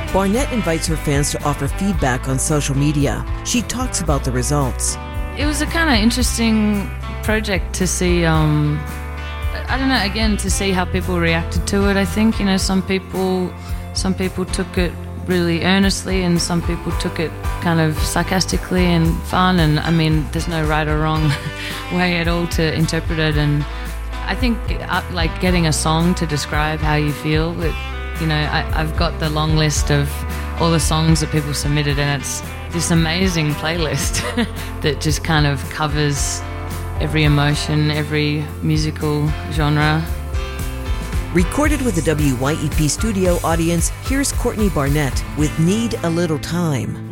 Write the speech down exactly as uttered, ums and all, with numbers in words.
Barnett invites her fans to offer feedback on social media. She talks about the results. It was a kind of interesting project to see, um, I don't know, again, to see how people reacted to it. I think, you know, some people, some people took it really earnestly and some people took it kind of sarcastically and fun. And I mean, there's no right or wrong way at all to interpret it. And I think uh, like getting a song to describe how you feel, it, you know, I, I've got the long list of all the songs that people submitted, and it's this amazing playlist that just kind of covers every emotion, every musical genre. Recorded with the W Y E P studio audience, here's Courtney Barnett with Need a Little Time.